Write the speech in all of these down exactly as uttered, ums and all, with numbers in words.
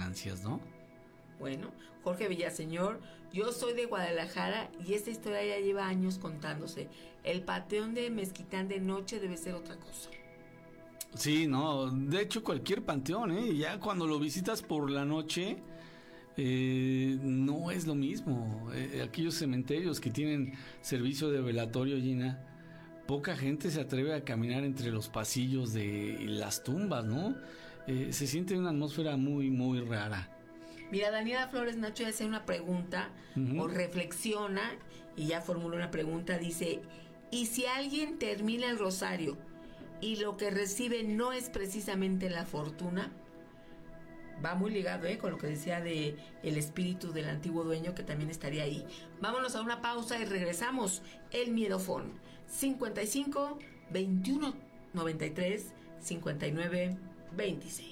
sustancias, ¿no? Bueno, Jorge Villaseñor, yo soy de Guadalajara y esta historia ya lleva años contándose. El panteón de Mezquitán de noche debe ser otra cosa. Sí, no, de hecho cualquier panteón, ¿eh? Ya cuando lo visitas por la noche, eh, no es lo mismo. Eh, aquellos cementerios que tienen servicio de velatorio, Gina, poca gente se atreve a caminar entre los pasillos de las tumbas, ¿no? Eh, se siente una atmósfera muy, muy rara. Mira, Daniela Flores Nacho hace una pregunta, uh-huh. o reflexiona y ya formula una pregunta, dice, ¿y si alguien termina el rosario y lo que recibe no es precisamente la fortuna? Va muy ligado ¿eh? con lo que decía de el espíritu del antiguo dueño, que también estaría ahí. Vámonos a una pausa y regresamos. El Miedofón, cincuenta y cinco, veintiuno, noventa y tres, cincuenta y nueve, veintiséis.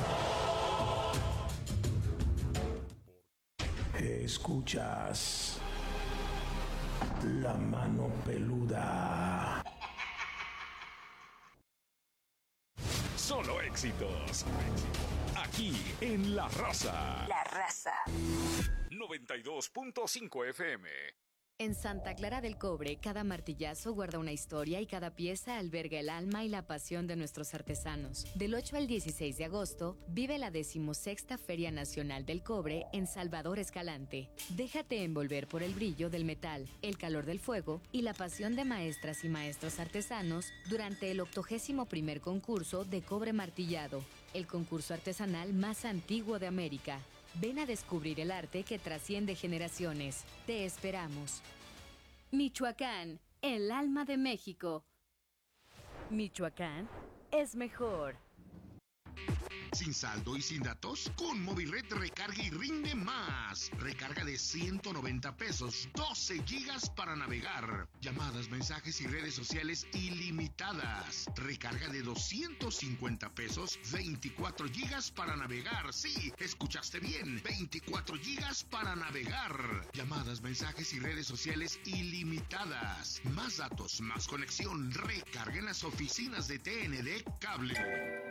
Escuchas La Mano Peluda. Solo éxitos. Aquí en La Raza. La Raza. noventa y dos punto cinco F M. En Santa Clara del Cobre, cada martillazo guarda una historia y cada pieza alberga el alma y la pasión de nuestros artesanos. Del ocho al dieciséis de agosto, vive la decimosexta Feria Nacional del Cobre en Salvador Escalante. Déjate envolver por el brillo del metal, el calor del fuego y la pasión de maestras y maestros artesanos durante el octogésimo primer concurso de cobre martillado, el concurso artesanal más antiguo de América. Ven a descubrir el arte que trasciende generaciones. Te esperamos. Michoacán, el alma de México. Michoacán es mejor. ¿Sin saldo y sin datos? Con Movilred recarga y rinde más. Recarga de ciento noventa pesos, doce gigas para navegar. Llamadas, mensajes y redes sociales ilimitadas. Recarga de doscientos cincuenta pesos, veinticuatro gigas para navegar. Sí, escuchaste bien, veinticuatro gigas para navegar. Llamadas, mensajes y redes sociales ilimitadas. Más datos, más conexión. Recarga en las oficinas de T N D Cable.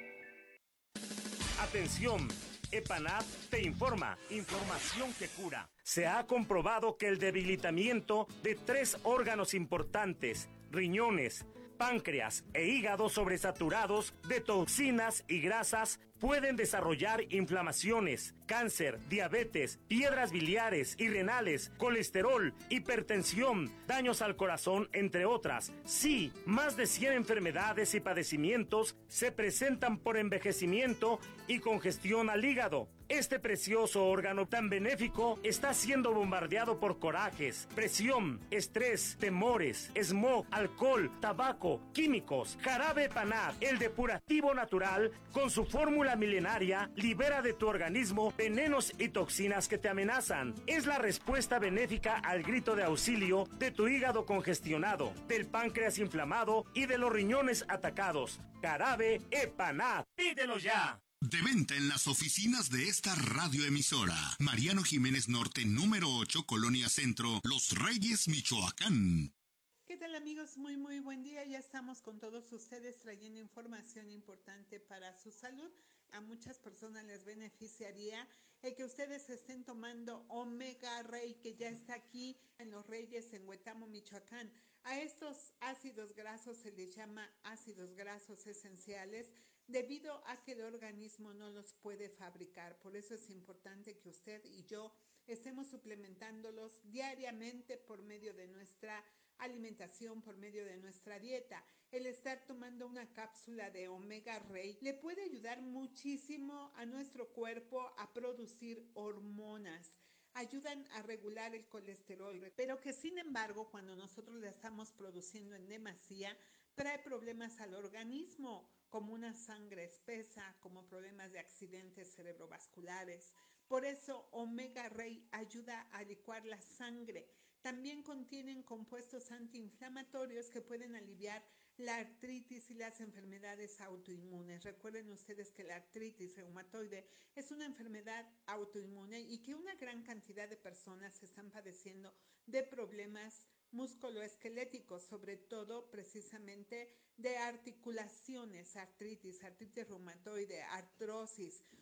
Atención, EPANAT te informa, información que cura. Se ha comprobado que el debilitamiento de tres órganos importantes, riñones, páncreas e hígado sobresaturados de toxinas y grasas, pueden desarrollar inflamaciones, cáncer, diabetes, piedras biliares y renales, colesterol, hipertensión, daños al corazón, entre otras. Sí, más de cien enfermedades y padecimientos se presentan por envejecimiento y congestión al hígado. Este precioso órgano tan benéfico está siendo bombardeado por corajes, presión, estrés, temores, smog, alcohol, tabaco, químicos. Jarabe EPANAT, el depurativo natural, con su fórmula milenaria, libera de tu organismo venenos y toxinas que te amenazan. Es la respuesta benéfica al grito de auxilio de tu hígado congestionado, del páncreas inflamado y de los riñones atacados. Jarabe EPANAT. ¡Pídelo ya! De venta en las oficinas de esta radioemisora. Mariano Jiménez Norte, número ocho, Colonia Centro, Los Reyes, Michoacán. ¿Qué tal, amigos? Muy, muy buen día. Ya estamos con todos ustedes trayendo información importante para su salud. A muchas personas les beneficiaría el que ustedes estén tomando Omega Rey, que ya está aquí en Los Reyes, en Huetamo, Michoacán. A estos ácidos grasos se les llama ácidos grasos esenciales, debido a que el organismo no los puede fabricar. Por eso es importante que usted y yo estemos suplementándolos diariamente por medio de nuestra alimentación, por medio de nuestra dieta. El estar tomando una cápsula de Omega Rey le puede ayudar muchísimo a nuestro cuerpo a producir hormonas. Ayudan a regular el colesterol, pero que sin embargo, cuando nosotros la estamos produciendo en demasía, trae problemas al organismo, como una sangre espesa, como problemas de accidentes cerebrovasculares. Por eso Omega Rey ayuda a licuar la sangre. También contienen compuestos antiinflamatorios que pueden aliviar la artritis y las enfermedades autoinmunes. Recuerden ustedes que la artritis reumatoide es una enfermedad autoinmune y que una gran cantidad de personas están padeciendo de problemas musculoesqueléticos, sobre todo precisamente de articulaciones, artritis, artritis reumatoide, artrosis,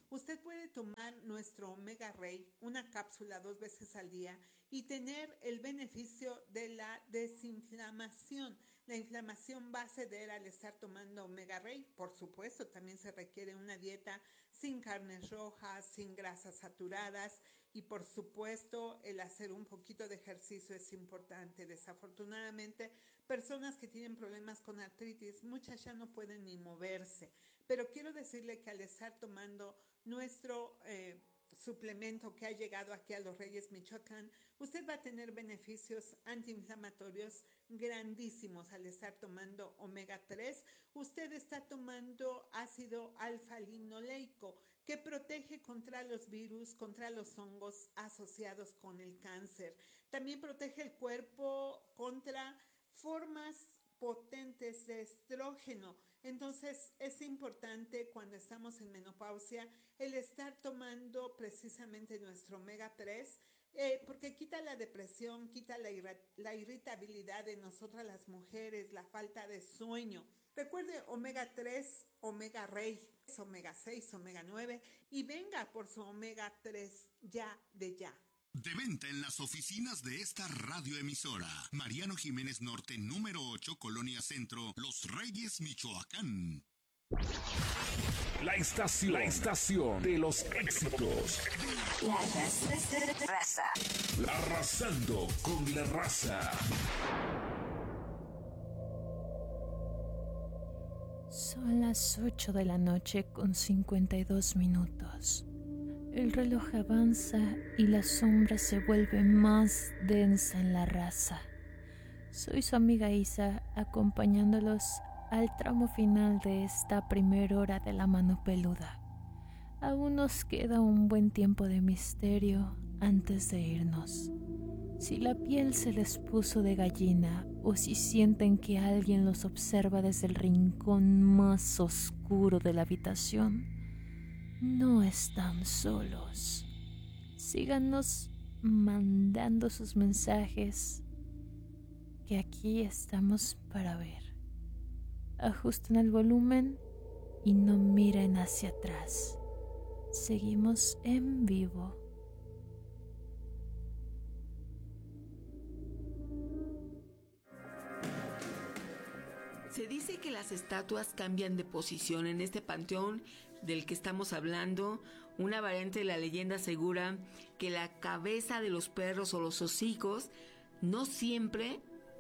Usted puede tomar nuestro Omega Ray, una cápsula dos veces al día, y tener el beneficio de la desinflamación. La inflamación va a ceder al estar tomando Omega Ray. Por supuesto, también se requiere una dieta sin carnes rojas, sin grasas saturadas, y por supuesto el hacer un poquito de ejercicio es importante. Desafortunadamente, personas que tienen problemas con artritis, muchas ya no pueden ni moverse, pero quiero decirle que al estar tomando nuestro eh, suplemento que ha llegado aquí a Los Reyes, Michoacán, usted va a tener beneficios antiinflamatorios grandísimos al estar tomando omega tres. Usted está tomando ácido alfa-linoleico, que protege contra los virus, contra los hongos asociados con el cáncer. También protege el cuerpo contra formas potentes de estrógeno. Entonces es importante cuando estamos en menopausia el estar tomando precisamente nuestro omega tres, eh, porque quita la depresión, quita la, la irritabilidad de nosotras las mujeres, la falta de sueño. Recuerde omega tres, omega Ray, omega seis, omega nueve, y venga por su omega tres ya de ya. De venta en las oficinas de esta radioemisora. Mariano Jiménez Norte, número ocho, Colonia Centro, Los Reyes, Michoacán. La estación, la estación de los éxitos. La raza. Arrasando con la raza. Son las ocho de la noche con cincuenta y dos minutos. El reloj avanza y la sombra se vuelve más densa en la raza. Soy su amiga Isa, acompañándolos al tramo final de esta primera hora de la mano peluda. Aún nos queda un buen tiempo de misterio antes de irnos. Si la piel se les puso de gallina o si sienten que alguien los observa desde el rincón más oscuro de la habitación, no están solos. Síganos mandando sus mensajes, que aquí estamos para ver. Ajusten el volumen y no miren hacia atrás. Seguimos en vivo. Se dice que las estatuas cambian de posición. En este panteón del que estamos hablando, una variante de la leyenda asegura que la cabeza de los perros o los hocicos no siempre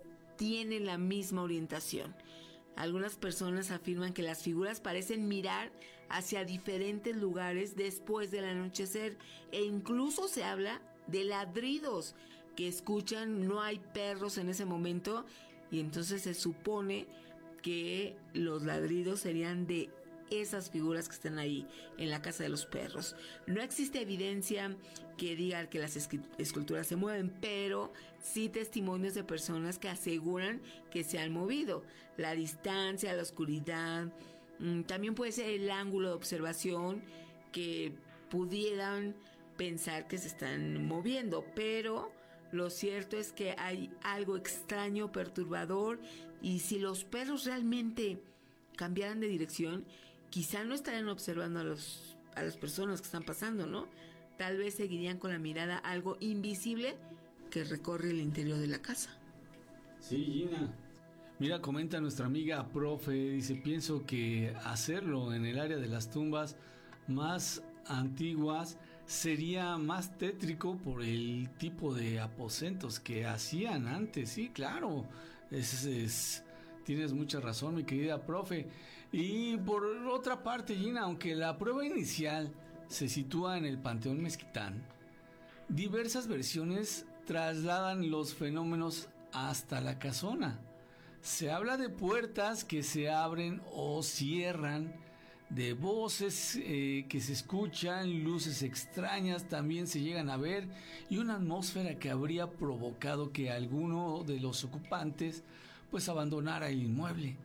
tiene la misma orientación. Algunas personas afirman que las figuras parecen mirar hacia diferentes lugares después del anochecer, e incluso se habla de ladridos que escuchan. No hay perros en ese momento y entonces se supone que los ladridos serían de esas figuras que están ahí en la casa de los perros. No existe evidencia que diga que las esculturas se mueven, pero sí testimonios de personas que aseguran que se han movido. La distancia, la oscuridad, también puede ser el ángulo de observación que pudieran pensar que se están moviendo, pero lo cierto es que hay algo extraño, perturbador, y si los perros realmente cambiaran de dirección, quizá no estarían observando a los a las personas que están pasando, ¿no? Tal vez seguirían con la mirada algo invisible que recorre el interior de la casa. Sí, Gina. Mira, comenta nuestra amiga profe, dice, pienso que hacerlo en el área de las tumbas más antiguas sería más tétrico por el tipo de aposentos que hacían antes. Sí, claro, es, es, tienes mucha razón, mi querida profe. Y por otra parte, Gina, aunque la prueba inicial se sitúa en el Panteón Mezquitán, diversas versiones trasladan los fenómenos hasta la casona. Se habla de puertas que se abren o cierran, de voces eh, que se escuchan, luces extrañas también se llegan a ver, y una atmósfera que habría provocado que alguno de los ocupantes pues abandonara el inmueble.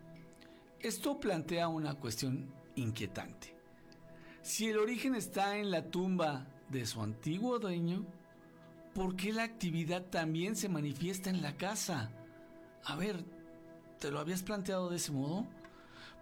Esto plantea una cuestión inquietante. Si el origen está en la tumba de su antiguo dueño, ¿por qué la actividad también se manifiesta en la casa? A ver, ¿te lo habías planteado de ese modo?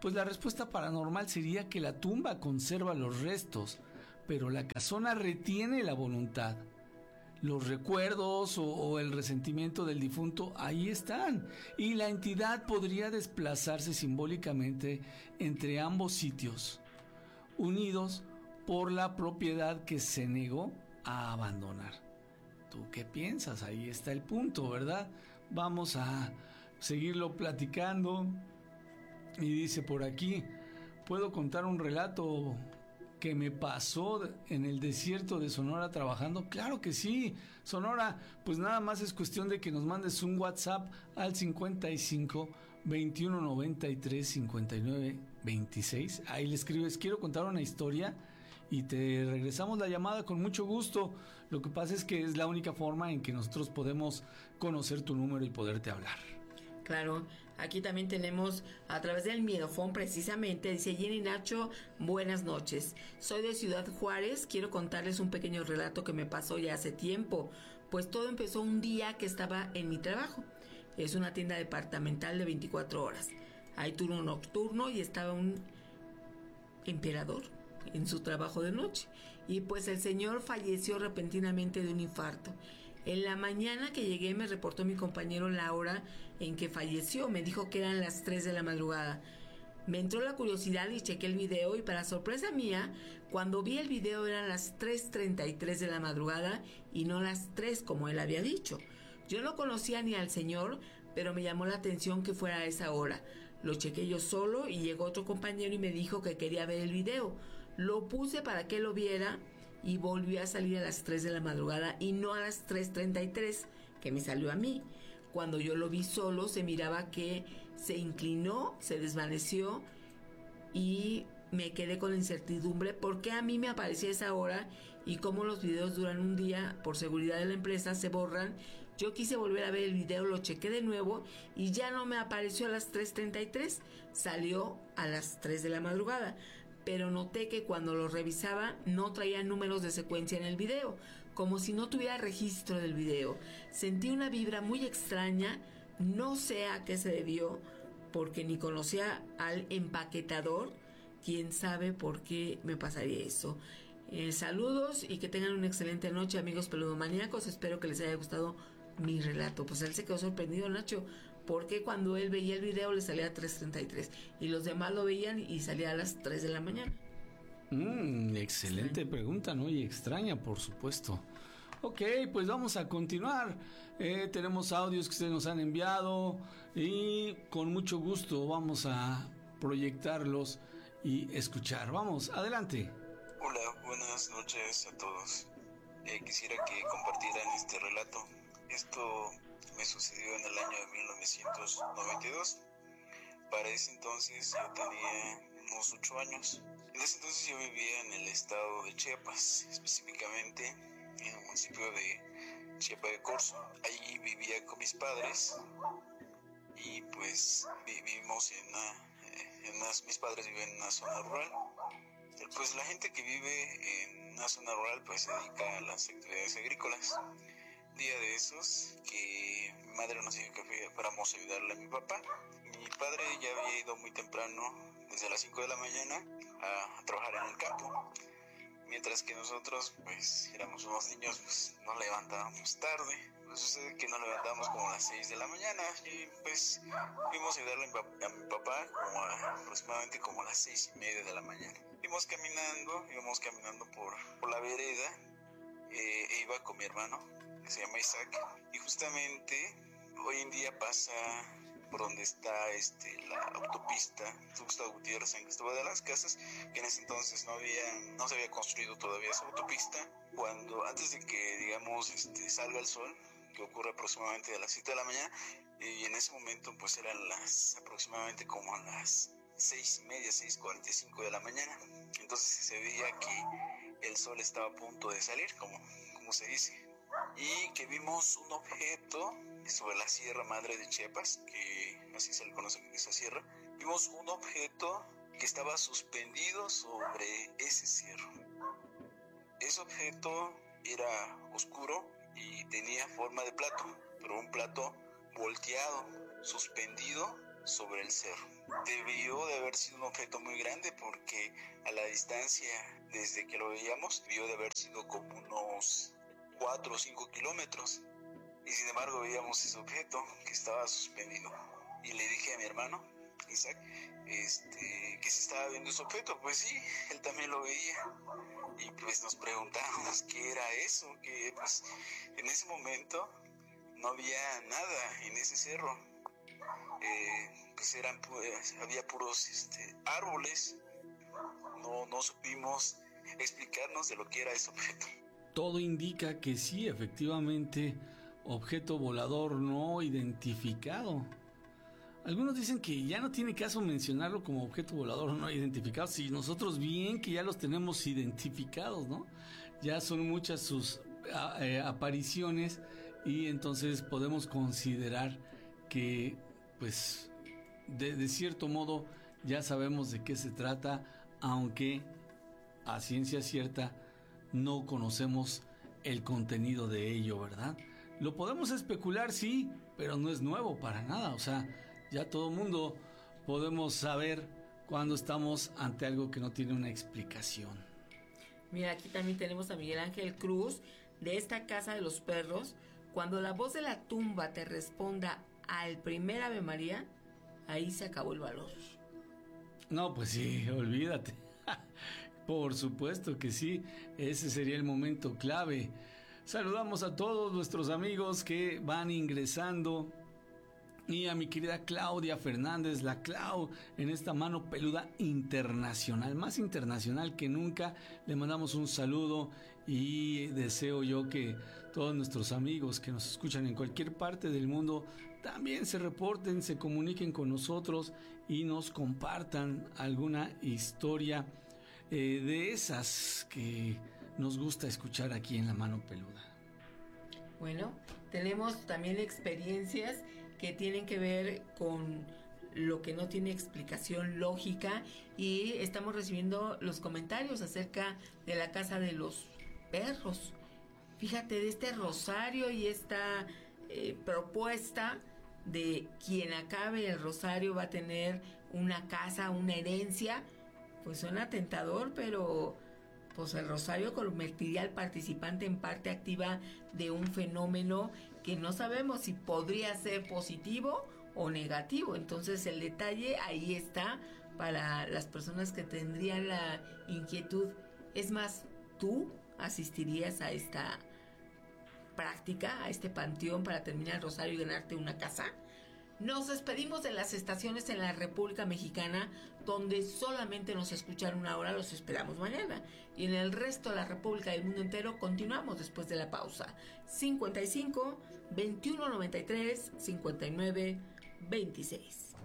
Pues la respuesta paranormal sería que la tumba conserva los restos, pero la casona retiene la voluntad. Los recuerdos o, o el resentimiento del difunto ahí están, y la entidad podría desplazarse simbólicamente entre ambos sitios, unidos por la propiedad que se negó a abandonar. ¿Tú qué piensas? Ahí está el punto, ¿verdad? Vamos a seguirlo platicando. Y dice por aquí, ¿puedo contar un relato que me pasó en el desierto de Sonora trabajando? Claro que sí, Sonora, pues nada más es cuestión de que nos mandes un WhatsApp al cincuenta y cinco, veintiuno noventa y tres, cincuenta y nueve veintiséis. Ahí le escribes, quiero contar una historia, y te regresamos la llamada con mucho gusto. Lo que pasa es que es la única forma en que nosotros podemos conocer tu número y poderte hablar. Claro, aquí también tenemos a través del Miedofón precisamente, dice Jenny Nacho, buenas noches. Soy de Ciudad Juárez, quiero contarles un pequeño relato que me pasó ya hace tiempo, pues todo empezó un día que estaba en mi trabajo. Es una tienda departamental de veinticuatro horas. Hay turno nocturno y estaba un emperador en su trabajo de noche. Y pues el señor falleció repentinamente de un infarto. En la mañana que llegué me reportó mi compañero la hora en que falleció. Me dijo que eran las tres de la madrugada. Me entró la curiosidad y chequé el video, y para sorpresa mía, cuando vi el video eran las tres treinta y tres de la madrugada y no las tres como él había dicho. Yo no conocía ni al señor, pero me llamó la atención que fuera a esa hora. Lo chequé yo solo y llegó otro compañero y me dijo que quería ver el video. Lo puse para que lo viera y volvió a salir a las tres de la madrugada y no a las tres treinta y tres que me salió a mí. Cuando yo lo vi solo, se miraba que se inclinó, se desvaneció y me quedé con la incertidumbre por qué a mí me aparecía esa hora y cómo los videos duran un día, por seguridad de la empresa se borran. Yo quise volver a ver el video, lo chequé de nuevo y ya no me apareció a las tres treinta y tres, salió a las tres de la madrugada. Pero noté que cuando lo revisaba no traía números de secuencia en el video, como si no tuviera registro del video. Sentí una vibra muy extraña, no sé a qué se debió, porque ni conocía al empaquetador. Quién sabe por qué me pasaría eso. Eh, saludos y que tengan una excelente noche, amigos peludomaníacos. Espero que les haya gustado mi relato. Pues él se quedó sorprendido, Nacho, porque cuando él veía el video le salía a tres treinta y tres y los demás lo veían y salía a las tres de la mañana. Mm, excelente sí. Pregunta, ¿no? Y extraña, por supuesto. Ok, pues vamos a continuar. Eh, tenemos audios que ustedes nos han enviado y con mucho gusto vamos a proyectarlos y escuchar. Vamos, adelante. Hola, buenas noches a todos. Eh, quisiera que compartieran este relato. Esto me sucedió en el año de mil novecientos noventa y dos. Para ese entonces yo tenía unos ocho años. En ese entonces yo vivía en el estado de Chiapas, específicamente en el municipio de Chiapa de Corzo. Ahí vivía con mis padres y pues vivimos en una, en una, mis padres viven en una zona rural. Pues la gente que vive en una zona rural pues se dedica a las actividades agrícolas. Día de esos que mi madre nos dijo que fuéramos a ayudarle a mi papá. Mi padre ya había ido muy temprano, desde las cinco de la mañana, a, a trabajar en el campo. Mientras que nosotros, pues, éramos unos niños, pues, nos levantábamos tarde. Pues sucede que nos levantábamos como a las seis de la mañana y, pues, fuimos a ayudarle a mi papá, a mi papá como a, aproximadamente como a las seis y media de la mañana. Íbamos caminando, íbamos caminando por, por la vereda, eh, e iba con mi hermano, que se llama Isaac, y justamente hoy en día pasa por donde está este, la autopista Tuxtla Gutiérrez en Cristóbal de las Casas, que en ese entonces no había, no se había construido todavía esa autopista. Cuando, antes de que, digamos, este, salga el sol, que ocurre aproximadamente a las siete de la mañana, y en ese momento pues eran las, aproximadamente como a las seis y media, seis cuarenta y cinco de la mañana, entonces se veía que el sol estaba a punto de salir, como, como se dice. Y que vimos un objeto sobre la Sierra Madre de Chiapas, que así se le conoce como esa sierra. Vimos un objeto que estaba suspendido sobre ese cerro. Ese objeto era oscuro y tenía forma de plato, pero un plato volteado, suspendido sobre el cerro. debió de haber sido un objeto muy grande porque a la distancia desde que lo veíamos debió de haber sido como unos cuatro o cinco kilómetros y sin embargo veíamos ese objeto que estaba suspendido y le dije a mi hermano Isaac este, que se estaba viendo ese objeto. Pues sí, él también lo veía y pues nos preguntábamos qué era eso, que pues en ese momento no había nada en ese cerro. Eh, pues eran pues, había puros este, árboles. No, no supimos explicarnos de lo que era ese objeto. Todo indica que sí, efectivamente, objeto volador no identificado. Algunos dicen que ya no tiene caso mencionarlo como objeto volador no identificado, si nosotros bien que ya los tenemos identificados, ¿no? Ya son muchas sus eh, apariciones y entonces podemos considerar que pues de, de cierto modo ya sabemos de qué se trata, aunque a ciencia cierta no conocemos el contenido de ello, ¿verdad? Lo podemos especular, sí, pero no es nuevo para nada, o sea, ya todo mundo podemos saber cuando estamos ante algo que no tiene una explicación. Mira, aquí también tenemos a Miguel Ángel Cruz de esta Casa de los Perros. Cuando la voz de la tumba te responda al primer Ave María, ahí se acabó el valor. No, pues sí, olvídate. Por supuesto que sí, ese sería el momento clave. Saludamos a todos nuestros amigos que van ingresando y a mi querida Claudia Fernández, la Clau, en esta mano peluda internacional, más internacional que nunca. Le mandamos un saludo y deseo yo que todos nuestros amigos que nos escuchan en cualquier parte del mundo también se reporten, se comuniquen con nosotros y nos compartan alguna historia eh, de esas que nos gusta escuchar aquí en La Mano Peluda. Bueno, tenemos también experiencias que tienen que ver con lo que no tiene explicación lógica y estamos recibiendo los comentarios acerca de la Casa de los Perros. Fíjate, de este rosario y esta eh, propuesta de quien acabe el rosario va a tener una casa, una herencia, pues suena tentador, pero pues el rosario convertiría al participante en parte activa de un fenómeno que no sabemos si podría ser positivo o negativo. Entonces el detalle ahí está para las personas que tendrían la inquietud. Es más, ¿tú asistirías a esta práctica, a este panteón para terminar el rosario y ganarte una casa? Nos despedimos de las estaciones en la República Mexicana, donde solamente nos escuchan una hora. Los esperamos mañana. Y en el resto de la República y del mundo entero continuamos después de la pausa. cincuenta y cinco, veintiuno noventa y tres, cincuenta y nueve, veintiséis.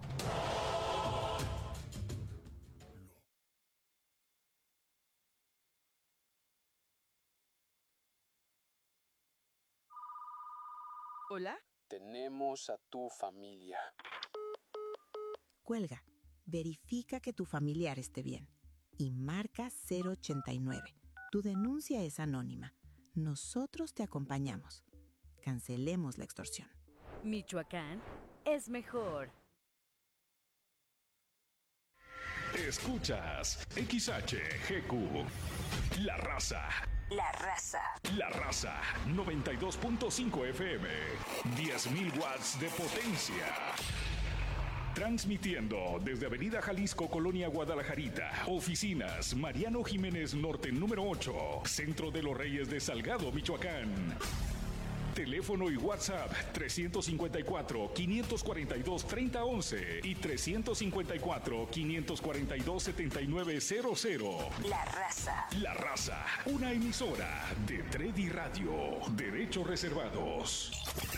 ¿Hola? Tenemos a tu familia. Cuelga. Verifica que tu familiar esté bien. Y marca cero ochenta y nueve. Tu denuncia es anónima. Nosotros te acompañamos. Cancelemos la extorsión. Michoacán es mejor. Escuchas X H G Q. La Raza. La Raza. La Raza, noventa y dos punto cinco F M, diez mil watts de potencia. Transmitiendo desde Avenida Jalisco, Colonia Guadalajarita. Oficinas, Mariano Jiménez Norte, número ocho. Centro de los Reyes de Salgado, Michoacán. Teléfono y WhatsApp trescientos cincuenta y cuatro, quinientos cuarenta y dos, treinta once y trescientos cincuenta y cuatro, quinientos cuarenta y dos, setenta y nueve cero cero. La Raza. La Raza, una emisora de Tredi Radio. Derechos reservados.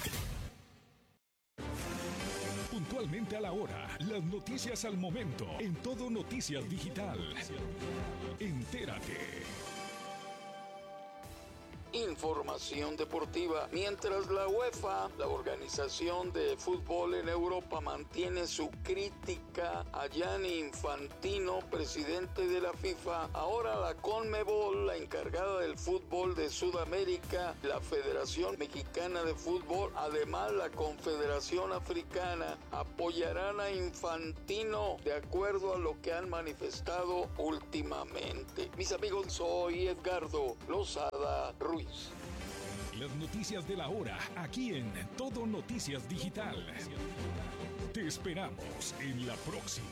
Puntualmente a la hora, las noticias al momento, en Todo Noticias Digital. Entérate. información deportiva. Mientras la UEFA, la organización de fútbol en Europa, mantiene su crítica a Gianni Infantino, presidente de la FIFA, ahora la CONMEBOL, la encargada del fútbol de Sudamérica, la Federación Mexicana de Fútbol, además la Confederación Africana, apoyarán a Infantino de acuerdo a lo que han manifestado últimamente. Mis amigos, soy Edgardo Lozada Ruiz. Las noticias de la hora, aquí en Todo Noticias Digital. Te esperamos en la próxima.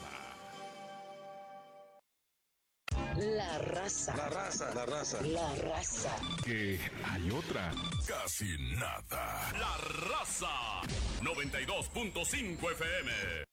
La raza. La raza, la raza. La raza. Que hay otra. Casi nada. La raza. noventa y dos punto cinco F M.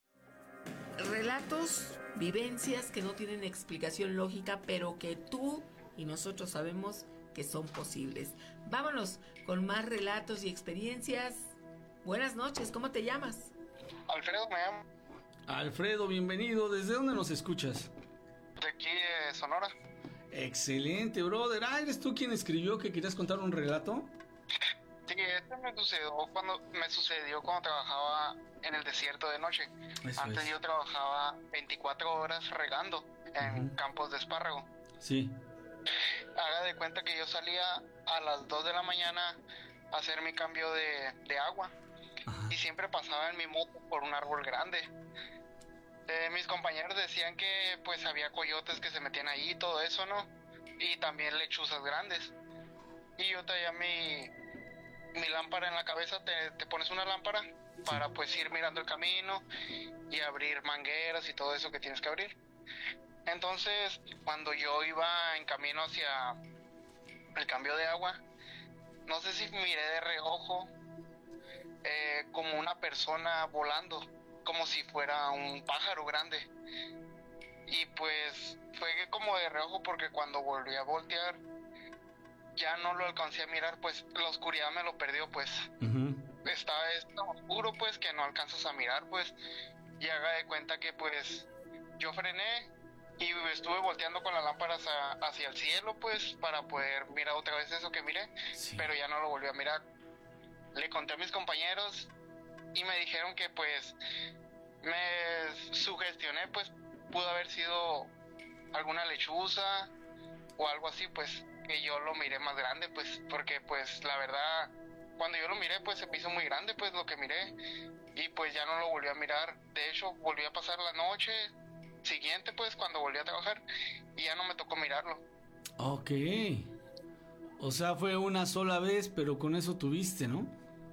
Relatos, vivencias que no tienen explicación lógica, pero que tú y nosotros sabemos que son posibles. Vámonos con más relatos y experiencias. Buenas noches, ¿cómo te llamas? Alfredo me llamo. Alfredo, bienvenido. ¿Desde dónde nos escuchas? De aquí de Sonora. Excelente, brother. Ah, ¿eres tú quien escribió que querías contar un relato? Sí, este me sucedió cuando me sucedió cuando trabajaba en el desierto de noche. Eso Antes es. yo trabajaba veinticuatro horas regando en uh-huh. campos de espárrago. Sí. Haga de cuenta que yo salía a las dos de la mañana a hacer mi cambio de, de agua. Ajá. Y siempre pasaba en mi moto por un árbol grande. Eh, mis compañeros decían que pues había coyotes que se metían ahí y todo eso, ¿no? Y también lechuzas grandes. Y yo traía mi, mi lámpara en la cabeza, te, te pones una lámpara para pues ir mirando el camino y abrir mangueras y todo eso que tienes que abrir. Entonces, cuando yo iba en camino hacia el cambio de agua, no sé si miré de reojo eh, como una persona volando, como si fuera un pájaro grande. Y pues fue como de reojo porque cuando volví a voltear ya no lo alcancé a mirar, pues la oscuridad me lo perdió, pues. Uh-huh. Estaba tan oscuro pues que no alcanzas a mirar, pues. Y haga de cuenta que pues yo frené y estuve volteando con la lámpara hacia, hacia el cielo, pues, para poder mirar otra vez eso que miré, sí. Pero ya no lo volví a mirar. Le conté a mis compañeros y me dijeron que, pues, me sugestioné, pues, pudo haber sido alguna lechuza o algo así, pues, que yo lo miré más grande, pues, porque, pues, la verdad, cuando yo lo miré, pues, se me hizo muy grande, pues, lo que miré, y, pues, ya no lo volví a mirar. De hecho, volví a pasar la noche siguiente, pues, cuando volví a trabajar, y ya no me tocó mirarlo. Ok. O sea, fue una sola vez, pero con eso tuviste, ¿no?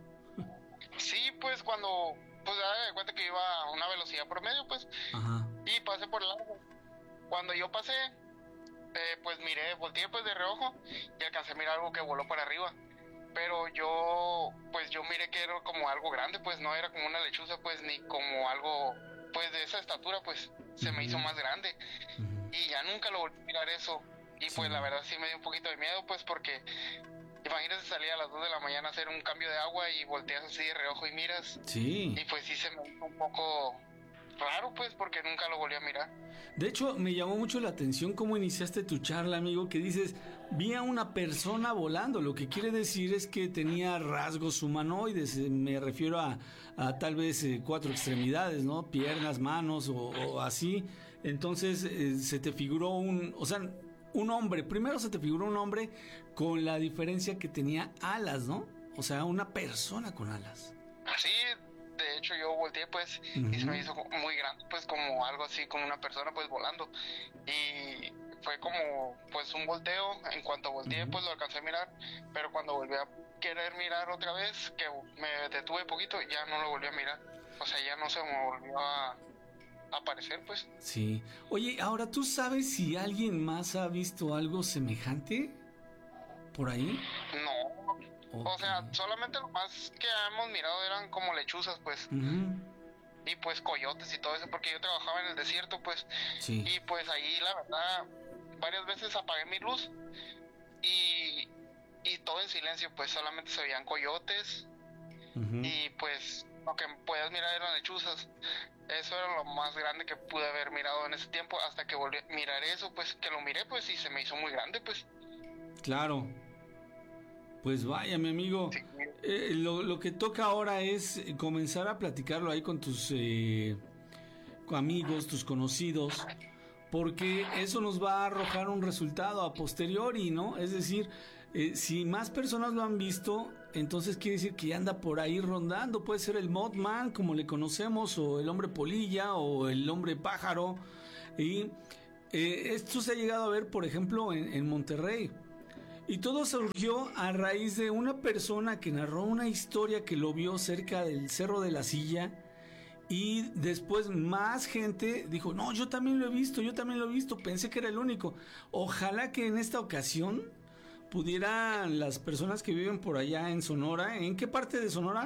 Sí, pues, cuando, pues, ya de cuenta que iba a una velocidad promedio, pues, ajá, y pasé por el lado. Cuando yo pasé, eh, pues, miré, volteé, pues, de reojo, y alcancé a mirar algo que voló para arriba. Pero yo, pues, yo miré que era como algo grande, pues, no era como una lechuza, pues, ni como algo, pues, de esa estatura, pues, se me hizo más grande. Y ya nunca lo volví a mirar eso. Y pues la verdad sí me dio un poquito de miedo, pues, porque imagínate salir a las dos de la mañana a hacer un cambio de agua y volteas así de reojo y miras. Sí. Y pues sí se me hizo un poco raro, pues, porque nunca lo volví a mirar. De hecho, me llamó mucho la atención cómo iniciaste tu charla, amigo, que dices, vi a una persona volando. Lo que quiere decir es que tenía rasgos humanoides. Me refiero a, a tal vez eh, cuatro extremidades, ¿no? Piernas, manos o, o así. Entonces, eh, se te figuró un... O sea, un hombre. Primero se te figuró un hombre con la diferencia que tenía alas, ¿no? O sea, una persona con alas. Sí, de hecho yo volteé, pues, uh-huh. y se me hizo muy grande, pues, como algo así, como una persona, pues, volando. Y fue como, pues, un volteo. En cuanto volteé, uh-huh. pues, lo alcancé a mirar. Pero cuando volví a querer mirar otra vez, que me detuve poquito, ya no lo volví a mirar. O sea, ya no se me volvió a aparecer, pues. Sí. Oye, ahora, ¿tú sabes si alguien más ha visto algo semejante por ahí? No. Okay. O sea, solamente lo más que hemos mirado eran como lechuzas, pues. Uh-huh. Y pues coyotes y todo eso, porque yo trabajaba en el desierto, pues. Sí. Y pues ahí, la verdad, varias veces apagué mi luz y, y todo en silencio, pues solamente se veían coyotes. Uh-huh. Y pues lo que podías mirar eran lechuzas. Eso era lo más grande que pude haber mirado en ese tiempo, hasta que volví a mirar eso, pues, que lo miré, pues, y se me hizo muy grande, pues. Claro. Pues vaya, mi amigo, eh, lo, lo que toca ahora es comenzar a platicarlo ahí con tus eh, amigos, tus conocidos, porque eso nos va a arrojar un resultado a posteriori, ¿no? Es decir, eh, si más personas lo han visto, entonces quiere decir que ya anda por ahí rondando. Puede ser el Mothman, como le conocemos, o el hombre polilla, o el hombre pájaro. Y eh, esto se ha llegado a ver, por ejemplo, en, en Monterrey. Y todo surgió a raíz de una persona que narró una historia que lo vio cerca del Cerro de la Silla. Y después más gente dijo, no, yo también lo he visto, yo también lo he visto, pensé que era el único. Ojalá que en esta ocasión pudieran las personas que viven por allá en Sonora, ¿en qué parte de Sonora?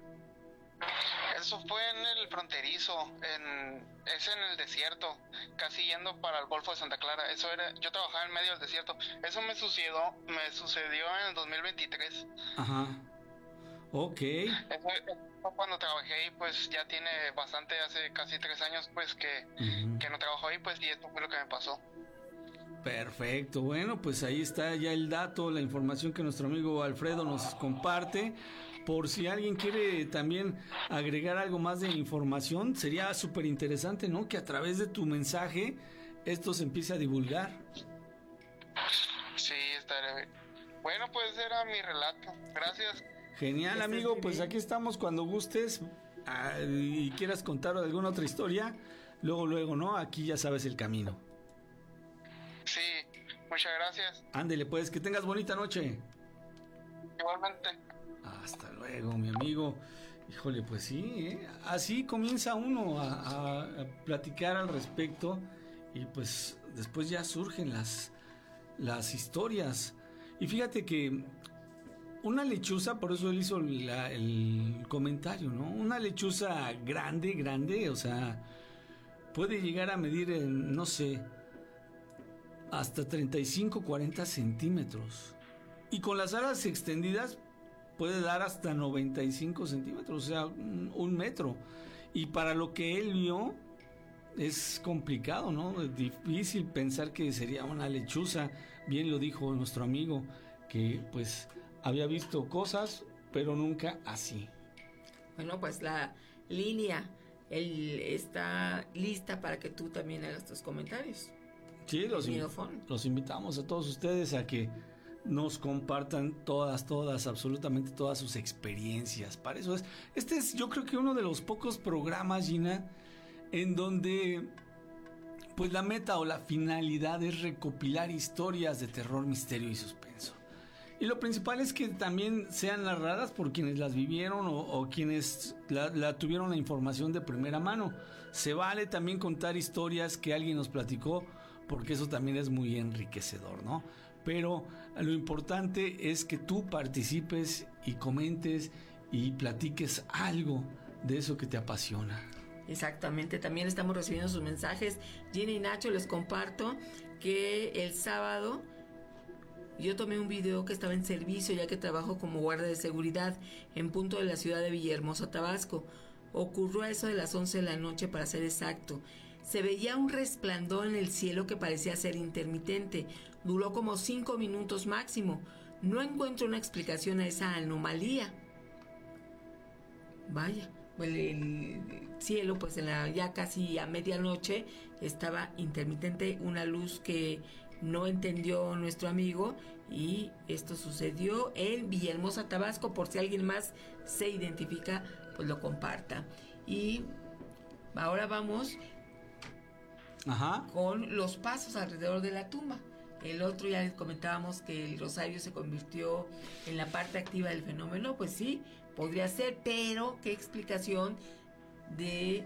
Eso fue en el fronterizo, en, es en el desierto, casi yendo para el Golfo de Santa Clara. Eso era, yo trabajaba en medio del desierto. Eso me sucedió, me sucedió en el dos mil veintitrés. Ajá. Ok. Eso, cuando trabajé ahí, pues ya tiene bastante, hace casi tres años, pues que, uh-huh. que no trabajo ahí, pues y esto fue lo que me pasó. Perfecto, bueno, pues ahí está ya el dato, la información que nuestro amigo Alfredo nos comparte. Por si alguien quiere también agregar algo más de información, sería súper interesante, ¿no? Que a través de tu mensaje esto se empiece a divulgar. Sí, estaría bien. Bueno, pues era mi relato. Gracias. Genial, amigo, pues aquí estamos cuando gustes ah, y quieras contar alguna otra historia, luego, luego, ¿no? Aquí ya sabes el camino. Sí, muchas gracias. Ándele, pues, que tengas bonita noche. Igualmente. Hasta luego, mi amigo. Híjole, pues sí, ¿eh? Así comienza uno a, a, a platicar al respecto y pues después ya surgen las, las historias. Y fíjate que una lechuza, por eso él hizo la, el comentario, ¿no? Una lechuza grande, grande, o sea, puede llegar a medir, en, no sé, hasta treinta y cinco, cuarenta centímetros. Y con las alas extendidas puede dar hasta noventa y cinco centímetros, o sea, un, un metro. Y para lo que él vio, es complicado, ¿no? Es difícil pensar que sería una lechuza. Bien lo dijo nuestro amigo, que pues había visto cosas, pero nunca así. Bueno, pues la línea él está lista para que tú también hagas tus comentarios. Sí, los, los invitamos a todos ustedes a que nos compartan todas, todas, absolutamente todas sus experiencias. Para eso es, este es yo creo que uno de los pocos programas, Gina, en donde pues la meta o la finalidad es recopilar historias de terror, misterio y suspenso. Y lo principal es que también sean narradas por quienes las vivieron o, o quienes la, la tuvieron la información de primera mano. Se vale también contar historias que alguien nos platicó, porque eso también es muy enriquecedor, ¿no? Pero lo importante es que tú participes y comentes y platiques algo de eso que te apasiona. Exactamente, también estamos recibiendo sus mensajes. Gina y Nacho, les comparto que el sábado yo tomé un video que estaba en servicio, ya que trabajo como guardia de seguridad en punto de la ciudad de Villahermosa, Tabasco. Ocurrió a eso de las once de la noche, para ser exacto. Se veía un resplandor en el cielo que parecía ser intermitente. Duró como cinco minutos máximo. No encuentro una explicación a esa anomalía. Vaya, el, el cielo, pues en la, ya casi a medianoche, estaba intermitente, una luz que no entendió nuestro amigo, y esto sucedió en Villahermosa, Tabasco. Por si alguien más se identifica, pues lo comparta. Y ahora vamos Ajá. con los pasos alrededor de la tumba. El otro ya les comentábamos que el rosario se convirtió en la parte activa del fenómeno. Pues sí, podría ser, pero ¿qué explicación de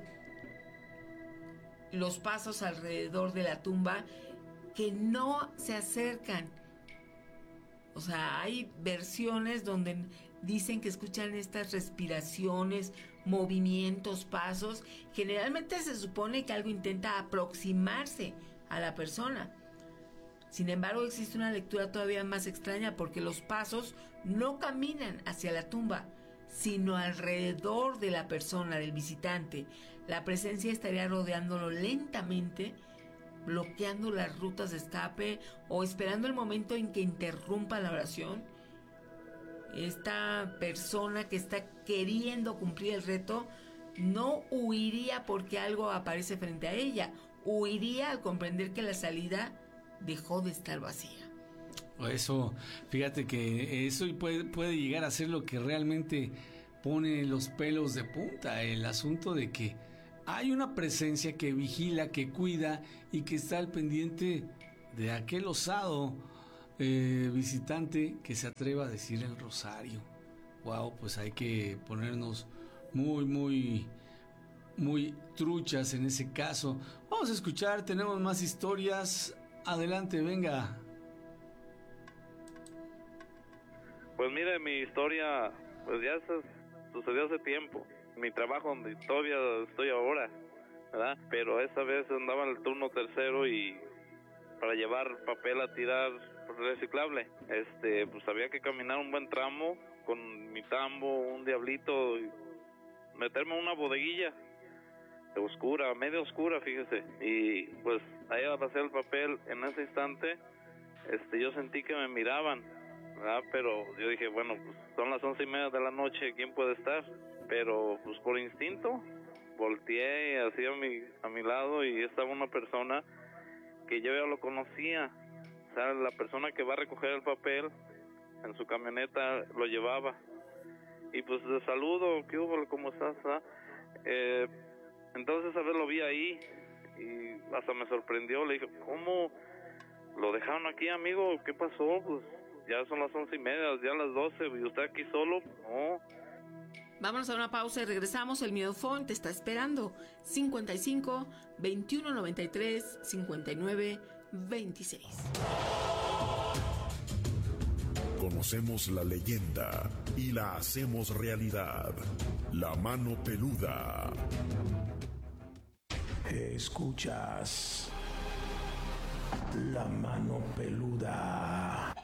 los pasos alrededor de la tumba que no se acercan? O sea, hay versiones donde dicen que escuchan estas respiraciones, movimientos, pasos. Generalmente se supone que algo intenta aproximarse a la persona. Sin embargo, existe una lectura todavía más extraña, porque los pasos no caminan hacia la tumba, sino alrededor de la persona, del visitante. La presencia estaría rodeándolo lentamente, bloqueando las rutas de escape o esperando el momento en que interrumpa la oración. esta persona que está queriendo cumplir el reto no huiría porque algo aparece frente a ella, huiría al comprender que la salida dejó de estar vacía. Eso, fíjate que eso puede, puede llegar a ser lo que realmente pone los pelos de punta, el asunto de que hay una presencia que vigila, que cuida y que está al pendiente de aquel osado eh, visitante que se atreva a decir el rosario. Wow, pues hay que ponernos muy, muy, muy truchas en ese caso. Vamos a escuchar, tenemos más historias. Adelante, venga. Pues mire, mi historia, pues ya se sucedió hace tiempo. Mi trabajo donde todavía estoy ahora, ¿verdad? Pero esa vez andaba en el turno tercero y para llevar papel a tirar reciclable, este, pues había que caminar un buen tramo con mi tambo, un diablito, y meterme en una bodeguilla oscura, medio oscura, fíjese, y pues ahí al hacer el papel, en ese instante, este, yo sentí que me miraban, ¿verdad? Pero yo dije, bueno, pues son las once y media de la noche, ¿quién puede estar? Pero pues por instinto volteé así a mi, a mi lado y estaba una persona que yo ya lo conocía, o sea, la persona que va a recoger el papel en su camioneta lo llevaba y pues de saludo, ¿qué hubo? ¿Cómo estás? ¿Ah? Eh, entonces a ver, lo vi ahí y hasta me sorprendió, le dije, ¿cómo lo dejaron aquí, amigo? ¿Qué pasó? Pues ya son las once y media, ya las doce, y usted aquí solo. No. Vámonos a una pausa y regresamos. El Miedofón te está esperando. cincuenta y cinco, veintiuno noventa y tres, cincuenta y nueve, veintiséis. Conocemos la leyenda y la hacemos realidad. La mano peluda. Escuchas La Mano Peluda.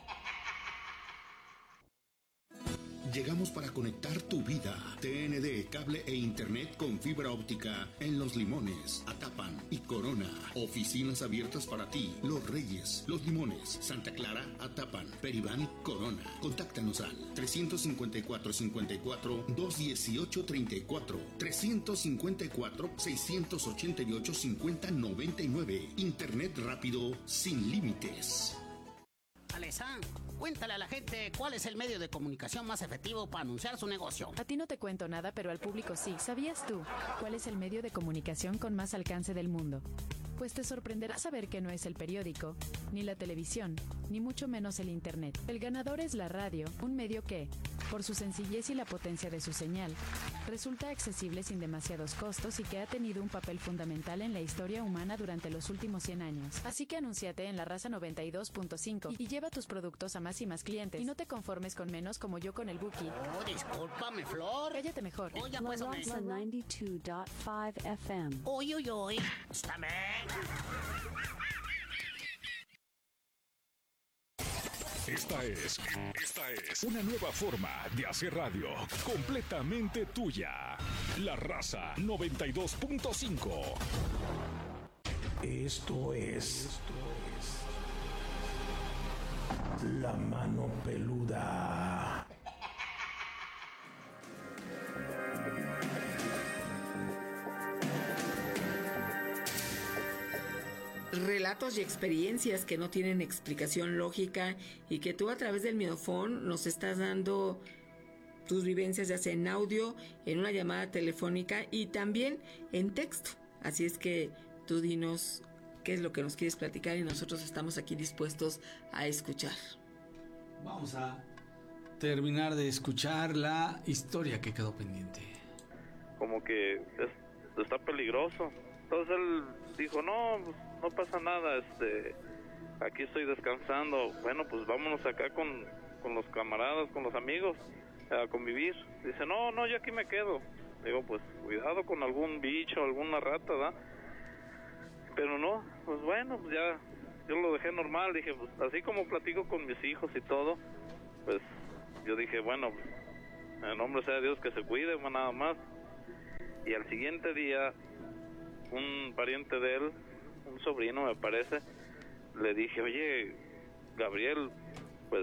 Llegamos para conectar tu vida. T N D, cable e internet con fibra óptica en Los Limones, Atapan y Corona. Oficinas abiertas para ti. Los Reyes, Los Limones, Santa Clara, Atapan, Peribán, Corona. Contáctanos al tres cinco cuatro, cinco cuatro, dos uno ocho, tres cuatro, tres cinco cuatro, seis ocho ocho, cinco cero nueve nueve. Internet rápido sin límites. Alessandro, cuéntale a la gente cuál es el medio de comunicación más efectivo para anunciar su negocio. A ti no te cuento nada, pero al público sí. ¿Sabías tú cuál es el medio de comunicación con más alcance del mundo? Pues te sorprenderá saber que no es el periódico, ni la televisión, ni mucho menos el internet. El ganador es la radio, un medio que, por su sencillez y la potencia de su señal, resulta accesible sin demasiados costos y que ha tenido un papel fundamental en la historia humana durante los últimos cien años. Así que anúnciate en La Raza noventa y dos punto cinco y lleva tus productos a más y más clientes. Y no te conformes con menos como yo con el Buki. Oh, discúlpame, Flor. Cállate mejor. Oh, ya La pues, Raza noventa y dos punto cinco F M. Uy, uy, uy. Está bien. Esta es, esta es una nueva forma de hacer radio, completamente tuya. La Raza noventa y dos punto cinco. Esto es, esto es La Mano Peluda. Relatos y experiencias que no tienen explicación lógica y que tú a través del Miedofón nos estás dando tus vivencias, ya sea en audio, en una llamada telefónica y también en texto. Así es que tú dinos qué es lo que nos quieres platicar y nosotros estamos aquí dispuestos a escuchar. Vamos a terminar de escuchar la historia que quedó pendiente. Como que es, está peligroso. Entonces él dijo, no, no pasa nada, este, aquí estoy descansando. Bueno, pues vámonos acá con, con los camaradas, con los amigos, a convivir. Dice, no, no, yo aquí me quedo. Digo, pues cuidado con algún bicho, alguna rata, ¿verdad? Pero no, pues bueno, pues ya, yo lo dejé normal. Dije, pues así como platico con mis hijos y todo, pues yo dije, bueno, pues, en nombre sea de Dios que se cuide, nada más. Y al siguiente día, un pariente de él, un sobrino me parece, le dije, oye, Gabriel, pues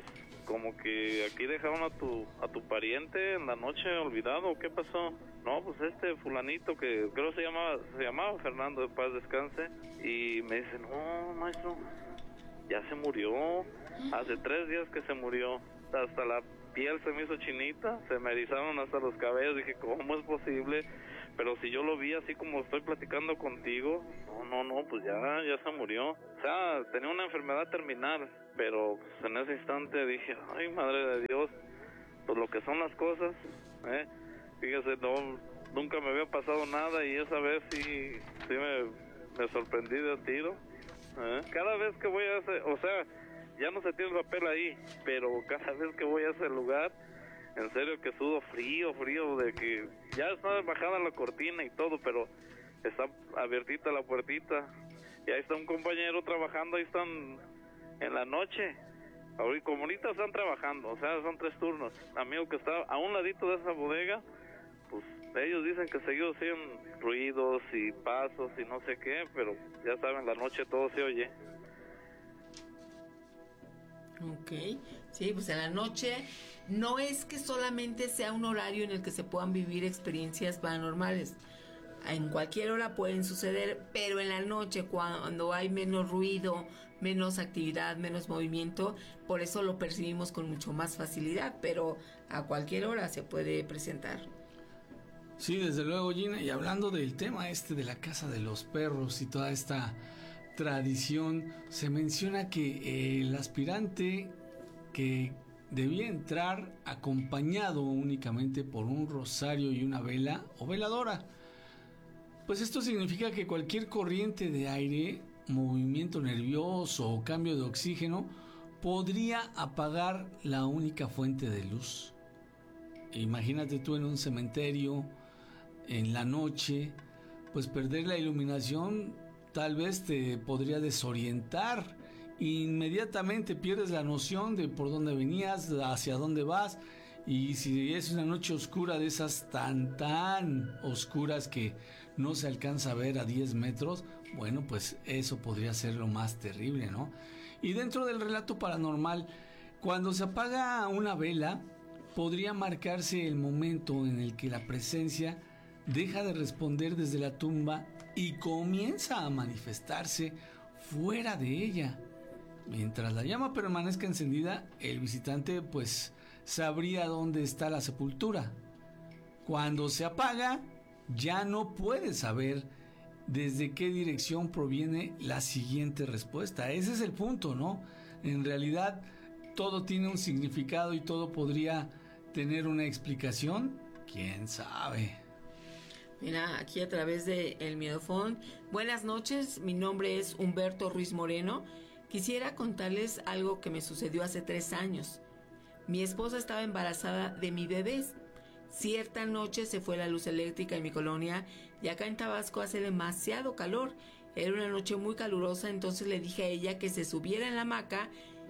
como que aquí dejaron a tu a tu pariente en la noche olvidado. ¿Qué pasó? No, pues este fulanito que creo se llamaba se llamaba Fernando, de paz descanse, y me dice, no, maestro, ya se murió, hace tres días que se murió, hasta la piel se me hizo chinita, se me erizaron hasta los cabellos, dije, ¿cómo es posible? Pero si yo lo vi así como estoy platicando contigo, no, no, no, pues ya, ya se murió. O sea, tenía una enfermedad terminal, pero pues, en ese instante dije, ay, madre de Dios, pues lo que son las cosas, ¿eh? Fíjese, no, nunca me había pasado nada y esa vez sí, sí me, me sorprendí de tiro, ¿eh? Cada vez que voy a ese, o sea, ya no se tiene el papel ahí, pero cada vez que voy a ese lugar, en serio que sudo frío, frío, de que ya está bajada la cortina y todo, pero está abiertita la puertita, y ahí está un compañero trabajando, ahí están en la noche, ahorita, como ahorita están trabajando, o sea, son tres turnos, amigo que está a un ladito de esa bodega, pues ellos dicen que seguido siguen ruidos y pasos y no sé qué, pero ya saben, la noche todo se oye. Ok, sí, pues en la noche no es que solamente sea un horario en el que se puedan vivir experiencias paranormales. En cualquier hora pueden suceder, pero en la noche cuando hay menos ruido, menos actividad, menos movimiento, por eso lo percibimos con mucho más facilidad, pero a cualquier hora se puede presentar. Sí, desde luego, Gina, y hablando del tema este de la casa de los perros y toda esta tradición, se menciona que el aspirante que debía entrar acompañado únicamente por un rosario y una vela o veladora. Pues esto significa que cualquier corriente de aire, movimiento nervioso o cambio de oxígeno podría apagar la única fuente de luz. Imagínate tú en un cementerio en la noche, pues perder la iluminación tal vez te podría desorientar. Inmediatamente pierdes la noción de por dónde venías, hacia dónde vas, y si es una noche oscura de esas tan tan oscuras que no se alcanza a ver a diez metros, bueno, pues eso podría ser lo más terrible, ¿no? Y dentro del relato paranormal, cuando se apaga una vela, podría marcarse el momento en el que la presencia deja de responder desde la tumba y comienza a manifestarse fuera de ella. Mientras la llama permanezca encendida, el visitante pues sabría dónde está la sepultura. Cuando se apaga, ya no puede saber desde qué dirección proviene la siguiente respuesta. Ese es el punto, ¿no? En realidad, todo tiene un significado y todo podría tener una explicación. ¿Quién sabe? Mira, aquí a través de El Miedofón. Buenas noches, mi nombre es Humberto Ruiz Moreno. Quisiera contarles algo que me sucedió hace tres años. Mi esposa estaba embarazada de mi bebé. Cierta noche se fue la luz eléctrica en mi colonia y acá en Tabasco hace demasiado calor. Era una noche muy calurosa, entonces le dije a ella que se subiera en la hamaca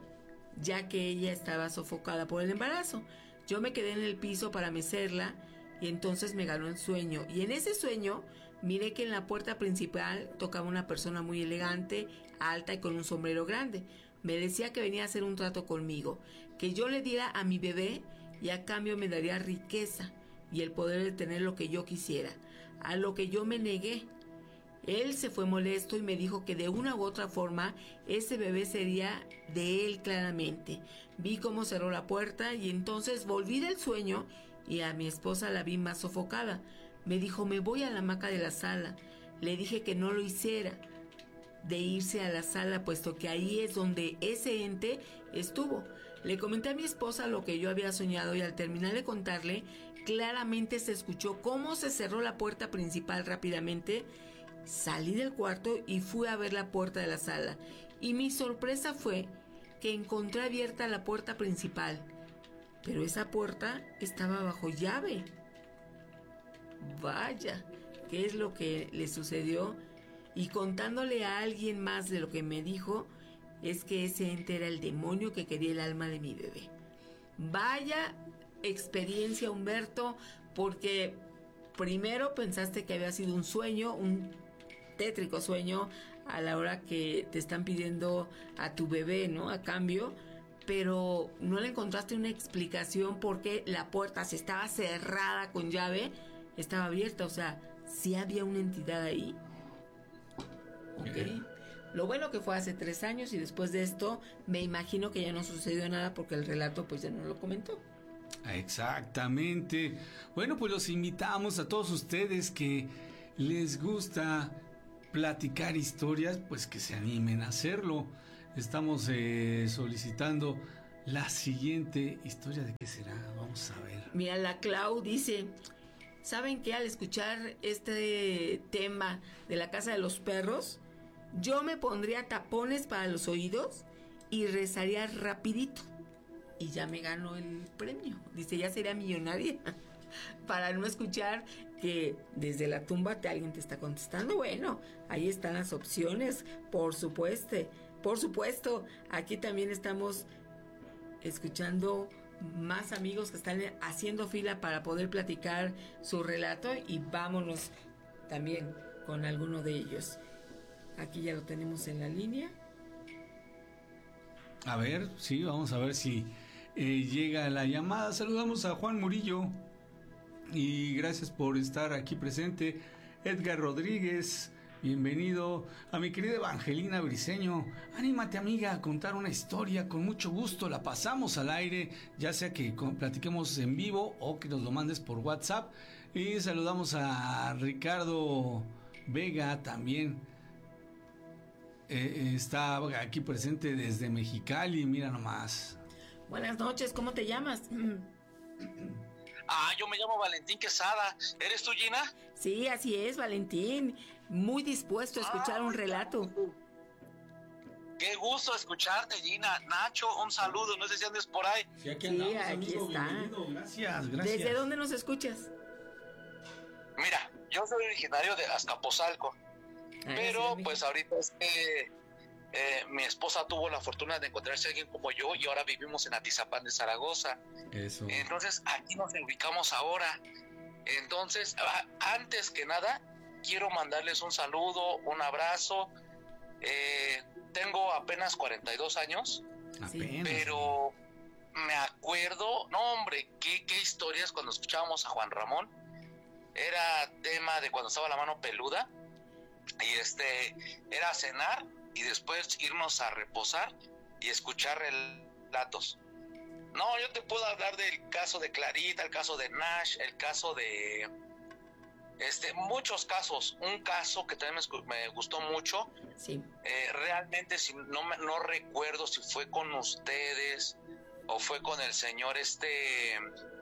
ya que ella estaba sofocada por el embarazo. Yo me quedé en el piso para mecerla y entonces me ganó el sueño. Y en ese sueño miré que en la puerta principal tocaba una persona muy elegante, alta y con un sombrero grande. Me decía que venía a hacer un trato conmigo, que yo le diera a mi bebé y a cambio me daría riqueza y el poder de tener lo que yo quisiera, a lo que yo me negué. Él se fue molesto y me dijo que de una u otra forma ese bebé sería de él claramente. Vi cómo cerró la puerta y entonces volví del sueño y a mi esposa la vi más sofocada. Me dijo, me voy a la hamaca de la sala. Le dije que no lo hiciera, de irse a la sala, puesto que ahí es donde ese ente estuvo. Le comenté a mi esposa lo que yo había soñado y al terminar de contarle, claramente se escuchó cómo se cerró la puerta principal rápidamente. Salí del cuarto y fui a ver la puerta de la sala. Y mi sorpresa fue que encontré abierta la puerta principal. Pero esa puerta estaba bajo llave. Vaya, ¿qué es lo que le sucedió? Y contándole a alguien más de lo que me dijo, es que ese ente era el demonio que quería el alma de mi bebé. Vaya experiencia, Humberto, porque primero pensaste que había sido un sueño, un tétrico sueño, a la hora que te están pidiendo a tu bebé, ¿no? A cambio, pero no le encontraste una explicación por qué la puerta, si estaba cerrada con llave, estaba abierta, o sea, sí había una entidad ahí. Ok. Lo bueno que fue hace tres años y después de esto me imagino que ya no sucedió nada porque el relato pues ya no lo comentó. Exactamente. Bueno, pues los invitamos a todos ustedes que les gusta platicar historias, pues que se animen a hacerlo. Estamos eh, solicitando la siguiente historia. ¿De qué será? Vamos a ver. Mira, la Clau dice, ¿saben qué? Al escuchar este tema de la casa de los perros, yo me pondría tapones para los oídos y rezaría rapidito. Y ya me ganó el premio. Dice, ya sería millonaria. Para no escuchar que desde la tumba te, alguien te está contestando. Bueno, ahí están las opciones, por supuesto. Por supuesto, aquí también estamos escuchando más amigos que están haciendo fila para poder platicar su relato. Y vámonos también con alguno de ellos. Aquí ya lo tenemos en la línea. A ver, sí, vamos a ver si eh, llega la llamada. Saludamos a Juan Murillo y gracias por estar aquí presente. Edgar Rodríguez, bienvenido. A mi querida Evangelina Briceño, anímate amiga a contar una historia, con mucho gusto la pasamos al aire, ya sea que platiquemos en vivo o que nos lo mandes por WhatsApp. Y saludamos a Ricardo Vega también. Eh, está aquí presente desde Mexicali, mira nomás. Buenas noches, ¿cómo te llamas? Ah, yo me llamo Valentín Quesada. ¿Eres tú, Gina? Sí, así es, Valentín. Muy dispuesto a escuchar ah, un relato. Qué gusto escucharte, Gina. Nacho, un saludo, no sé si andes por ahí. Sí, aquí, andamos, sí, aquí amigo, está. Bienvenido. Gracias, gracias. ¿Desde dónde nos escuchas? Mira, yo soy originario de Azcapotzalco. Ah, pero sí, pues ahorita es que eh, mi esposa tuvo la fortuna de encontrarse a alguien como yo y ahora vivimos en Atizapán de Zaragoza. Eso. Entonces aquí nos ubicamos ahora. Entonces, a, antes que nada, quiero mandarles un saludo, un abrazo. Eh, tengo apenas cuarenta y dos años, apenas. Pero me acuerdo, no hombre, qué, qué historias cuando escuchábamos a Juan Ramón. Era tema de cuando estaba la mano peluda. Y este, era cenar y después irnos a reposar y escuchar relatos. No, yo te puedo hablar del caso de Clarita, el caso de Nash, el caso de... Este, muchos casos. Un caso que también me, me gustó mucho. Sí. Eh, realmente, si no, me, no recuerdo si fue con ustedes o fue con el señor este...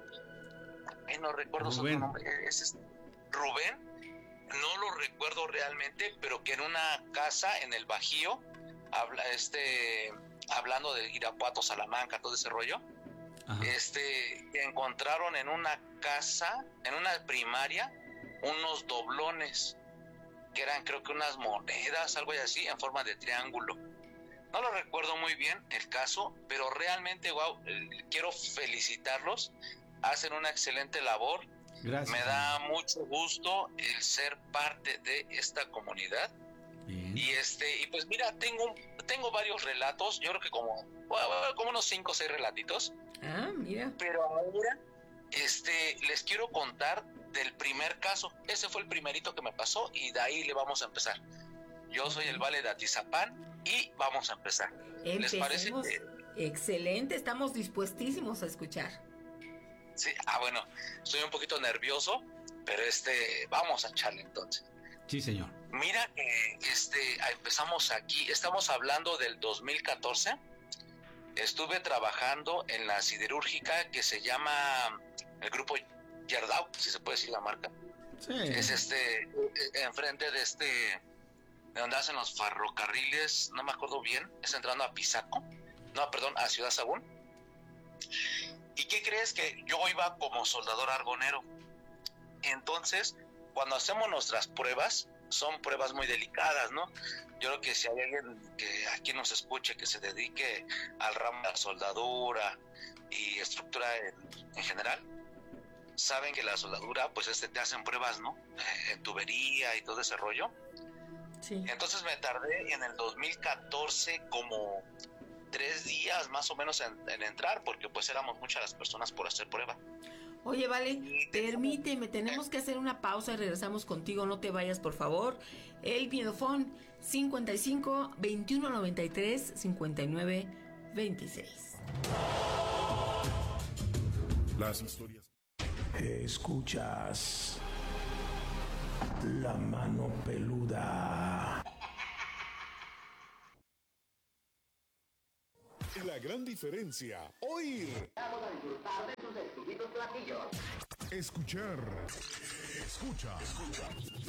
Eh, no recuerdo su nombre. Es este, Rubén. No lo recuerdo realmente, pero que en una casa en el Bajío, habla, este, hablando de Irapuato, Salamanca, todo ese rollo, ajá, este, encontraron en una casa, en una primaria, unos doblones, que eran creo que unas monedas, algo así, en forma de triángulo. No lo recuerdo muy bien el caso, pero realmente, wow, quiero felicitarlos, hacen una excelente labor. Gracias. Me da mucho gusto el ser parte de esta comunidad. Bien. Y este, y pues mira, tengo tengo varios relatos, yo creo que como, bueno, como unos cinco o seis relatitos. Ah, mira. Pero ahora, este, les quiero contar del primer caso. Ese fue el primerito que me pasó y de ahí le vamos a empezar. Yo soy el Vale de Atizapán y vamos a empezar. Empecemos. ¿Les parece? Excelente, estamos dispuestísimos a escuchar. Sí, ah, bueno, estoy un poquito nervioso, pero este, vamos a echarle entonces. Sí, señor. Mira, eh, este, empezamos aquí, estamos hablando del dos mil catorce. Estuve trabajando en la siderúrgica que se llama el grupo Yerdau, si se puede decir la marca. Sí. Es este, enfrente de este, de donde hacen los ferrocarriles, no me acuerdo bien, es entrando a Pisaco, no, perdón, a Ciudad Sagún. ¿Y qué crees? Que yo iba como soldador argonero. Entonces, cuando hacemos nuestras pruebas, son pruebas muy delicadas, ¿no? Yo creo que si hay alguien que aquí nos escuche que se dedique al ramo de la soldadura y estructura en, en general, saben que la soldadura, pues este te hacen pruebas, ¿no? Eh, en tubería y todo ese rollo. Sí. Entonces me tardé en el dos mil catorce como tres días más o menos en, en entrar, porque pues éramos muchas las personas por hacer prueba. Oye, vale, permíteme, tenemos que hacer una pausa y regresamos contigo, no te vayas, por favor. El Miedofón cincuenta y cinco, veintiuno noventa y tres, cincuenta y nueve, veintiséis. Las historias. Escuchas La Mano Peluda. La gran diferencia, oír. Vamos a disfrutar de sus exquisitos platillos. Escuchar. Escucha. Escucha.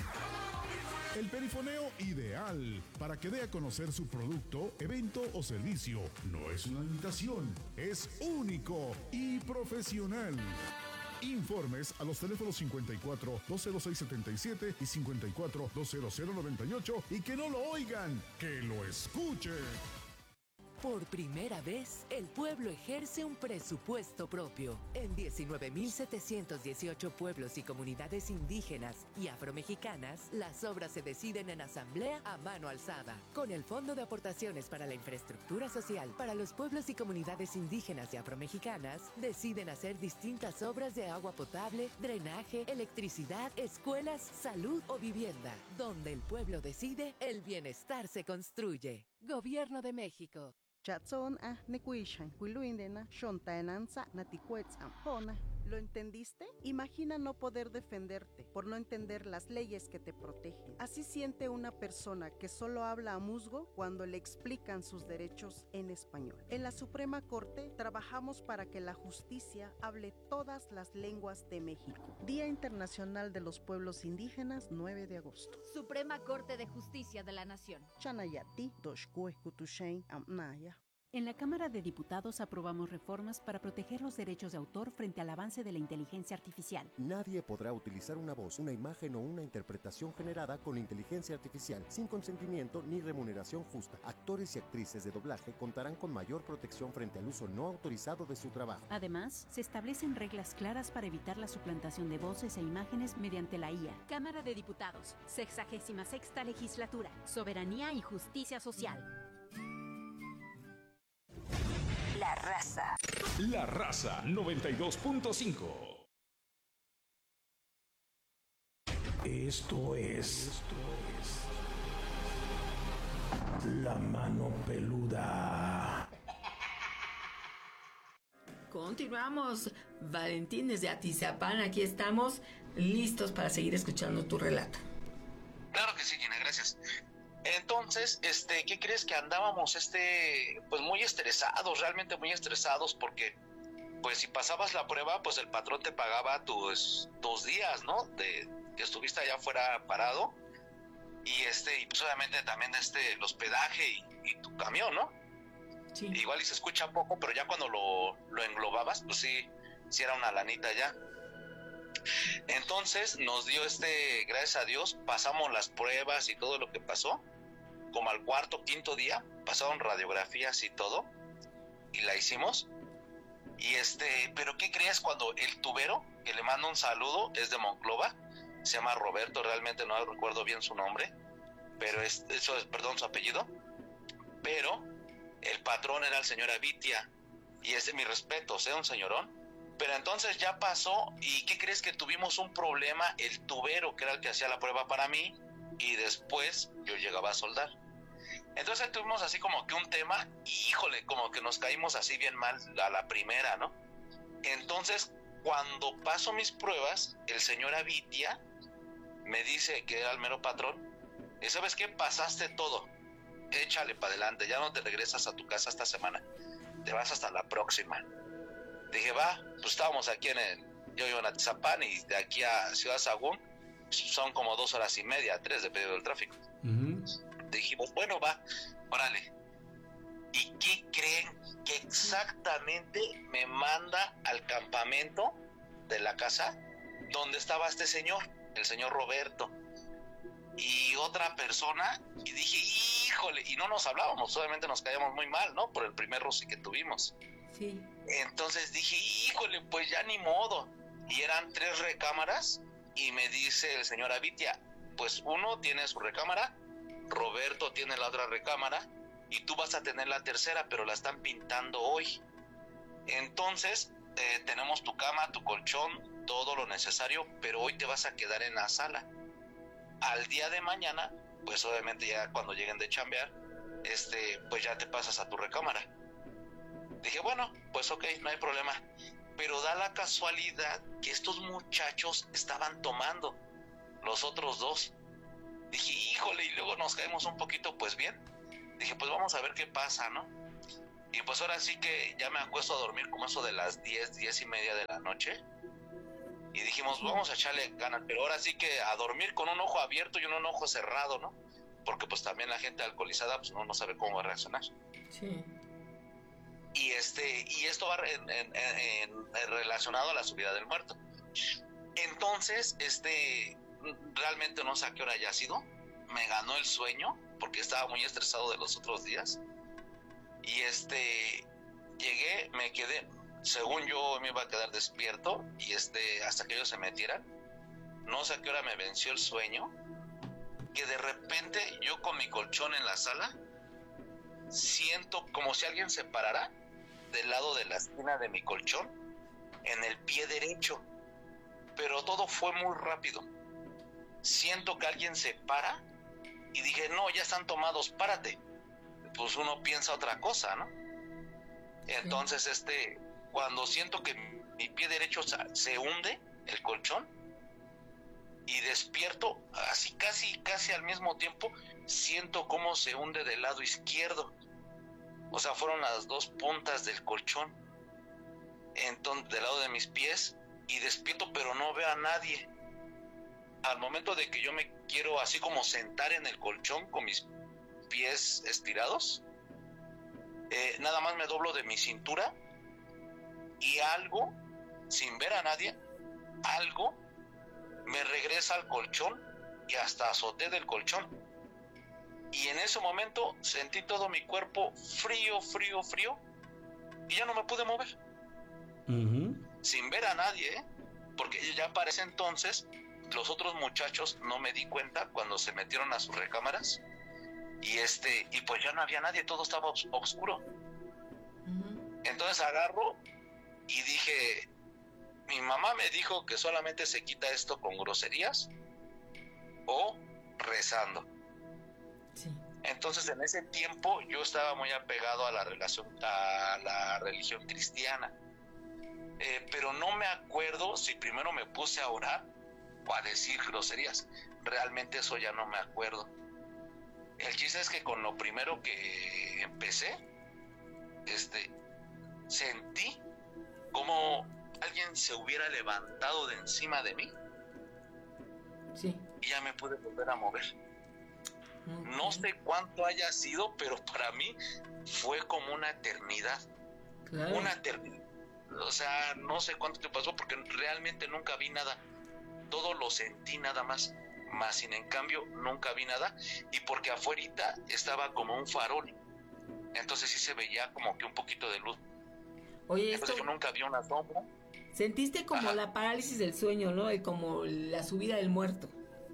El perifoneo ideal para que dé a conocer su producto, evento o servicio. No es una imitación, es único y profesional. Informes a los teléfonos cincuenta y cuatro, dos cero seis, setenta y siete y cincuenta y cuatro, dos cero cero, noventa y ocho y que no lo oigan, que lo escuchen. Por primera vez, el pueblo ejerce un presupuesto propio. En diecinueve mil setecientos dieciocho pueblos y comunidades indígenas y afromexicanas, las obras se deciden en asamblea a mano alzada. Con el Fondo de Aportaciones para la Infraestructura Social para los pueblos y comunidades indígenas y afromexicanas, deciden hacer distintas obras de agua potable, drenaje, electricidad, escuelas, salud o vivienda. Donde el pueblo decide, el bienestar se construye. Gobierno de México. Chatson a Nequishan, Quiluindena, Shontaenanza, Naticuetz, Ampona. ¿Lo entendiste? Imagina no poder defenderte por no entender las leyes que te protegen. Así siente una persona que solo habla a musgo cuando le explican sus derechos en español. En la Suprema Corte trabajamos para que la justicia hable todas las lenguas de México. Día Internacional de los Pueblos Indígenas, nueve de agosto. Suprema Corte de Justicia de la Nación. Chanayati, Doshkue, Kutushain, Amnaya. En la Cámara de Diputados aprobamos reformas para proteger los derechos de autor frente al avance de la inteligencia artificial. Nadie podrá utilizar una voz, una imagen o una interpretación generada con inteligencia artificial sin consentimiento ni remuneración justa. Actores y actrices de doblaje contarán con mayor protección frente al uso no autorizado de su trabajo. Además, se establecen reglas claras para evitar la suplantación de voces e imágenes mediante la I A. Cámara de Diputados, sexagésima sexta legislatura, soberanía y justicia social. La Raza. La Raza noventa y dos punto cinco. Esto es, Esto es La Mano Peluda. Continuamos, Valentín desde Atizapán, aquí estamos listos para seguir escuchando tu relato. Claro que sí, Gina, gracias. Entonces, este, ¿qué crees? Que andábamos, este, pues muy estresados, realmente muy estresados, porque, pues si pasabas la prueba, pues el patrón te pagaba tus, tus días, ¿no? De que estuviste allá afuera parado, y este, y pues obviamente también este, el hospedaje y, y tu camión, ¿no? Sí. Igual y se escucha poco, pero ya cuando lo, lo englobabas, pues sí, sí era una lanita ya. Entonces nos dio este, gracias a Dios, pasamos las pruebas y todo lo que pasó. Como al cuarto, quinto día, pasaron radiografías y todo, y la hicimos. Y este, pero ¿qué crees? Cuando el tubero, que le mando un saludo, es de Monclova, se llama Roberto, realmente no recuerdo bien su nombre, pero es, eso es, perdón, su apellido, pero el patrón era el señor Avitia, y es de mis respetos, ¿eh? Un señorón. Pero entonces ya pasó, y ¿qué crees? Que tuvimos un problema, el tubero, que era el que hacía la prueba para mí, y después yo llegaba a soldar. Entonces tuvimos así como que un tema, y híjole, como que nos caímos así bien mal a la primera, ¿no? Entonces, cuando paso mis pruebas, el señor Avitia me dice, que era el mero patrón, y ¿sabes qué? Pasaste todo, échale para adelante, ya no te regresas a tu casa esta semana, te vas hasta la próxima. Dije, va, pues estábamos aquí en el, yo vivo en Atizapán, y de aquí a Ciudad Sagún son como dos horas y media, tres, dependiendo del tráfico. Uh-huh. Dijimos, bueno, va, órale. ¿Y qué creen? Que exactamente me manda al campamento de la casa donde estaba este señor, el señor Roberto, y otra persona, y dije, híjole, y no nos hablábamos, solamente nos caíamos muy mal, ¿no? Por el primer roce que tuvimos. Sí. Entonces dije, híjole, pues ya ni modo. Y eran tres recámaras, y me dice el señor Avitia, pues uno tiene su recámara, Roberto tiene la otra recámara, y tú vas a tener la tercera, pero la están pintando hoy. Entonces, eh, tenemos tu cama, tu colchón, todo lo necesario, pero hoy te vas a quedar en la sala. Al día de mañana, pues obviamente ya cuando lleguen de chambear, este, pues ya te pasas a tu recámara. Dije, bueno, pues ok, no hay problema. Pero da la casualidad que estos muchachos estaban tomando, los otros dos. Dije, híjole, y luego nos caemos un poquito, pues bien. Dije, pues vamos a ver qué pasa, ¿no? Y pues ahora sí que ya me acuesto a dormir como eso de las diez, diez y media de la noche. Y dijimos, vamos a echarle ganas, pero ahora sí que a dormir con un ojo abierto y un ojo cerrado, ¿no? Porque pues también la gente alcoholizada, pues uno no sabe cómo va a reaccionar. Sí. Y este, y esto va en, en, en, en relacionado a la subida del muerto. Entonces, este, realmente no sé a qué hora haya sido. Me ganó el sueño, porque estaba muy estresado de los otros días. Y este, llegué, me quedé, según yo me iba a quedar despierto, y este, hasta que ellos se metieran. No sé a qué hora me venció el sueño, que de repente yo con mi colchón en la sala, siento como si alguien se parara del lado de la esquina de mi colchón, en el pie derecho, pero todo fue muy rápido. Siento que alguien se para, y dije, no, ya están tomados, párate. Pues uno piensa otra cosa, ¿no? Entonces, este, cuando siento que mi pie derecho se hunde, el colchón, y despierto, así casi, casi al mismo tiempo, siento cómo se hunde del lado izquierdo. O sea, fueron las dos puntas del colchón, entonces, del lado de mis pies, y despierto, pero no veo a nadie. Al momento de que yo me quiero así como sentar en el colchón con mis pies estirados, eh, nada más me doblo de mi cintura y algo, sin ver a nadie, algo me regresa al colchón y hasta azoté del colchón. Y en ese momento sentí todo mi cuerpo frío, frío, frío, y ya no me pude mover. Uh-huh. Sin ver a nadie, ¿eh? Porque ya para ese entonces los otros muchachos no me di cuenta cuando se metieron a sus recámaras, y este, y pues ya no había nadie, todo estaba obs- oscuro. Uh-huh. Entonces agarro y dije, mi mamá me dijo que solamente se quita esto con groserías o rezando. Sí. Entonces en ese tiempo yo estaba muy apegado a la relación, a la religión cristiana, eh, pero no me acuerdo si primero me puse a orar o a decir groserías. Realmente eso ya no me acuerdo. El chiste es que con lo primero que empecé, este, sentí como alguien se hubiera levantado de encima de mí. Sí. Y ya me pude volver a mover. Okay. No sé cuánto haya sido, pero para mí fue como una eternidad. Claro. Una eternidad. O sea, no sé cuánto te pasó porque realmente nunca vi nada. Todo lo sentí nada más. Más sin en cambio nunca vi nada, y porque afuerita estaba como un farol, entonces sí se veía como que un poquito de luz. Oye, entonces esto... yo nunca vi una sombra. Sentiste como Ajá. la parálisis del sueño, ¿no? Y como la subida del muerto.